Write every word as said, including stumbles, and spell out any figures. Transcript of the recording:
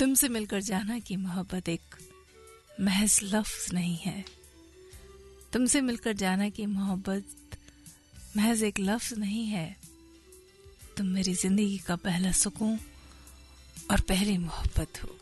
तुमसे मिलकर जाना की मोहब्बत एक महज लफ्ज नहीं है। तुमसे मिलकर जाना की मोहब्बत महज एक लफ्ज नहीं है। तुम मेरी जिंदगी का पहला सुकून और पहली मोहब्बत हो।